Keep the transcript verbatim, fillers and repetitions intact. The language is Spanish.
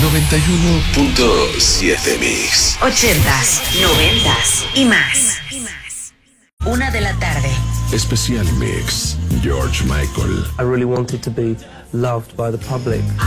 noventa y uno punto siete Mix. Ochentas, noventas y más. Una de la tarde. Especial Mix. George Michael. I really wanted to be loved by the public.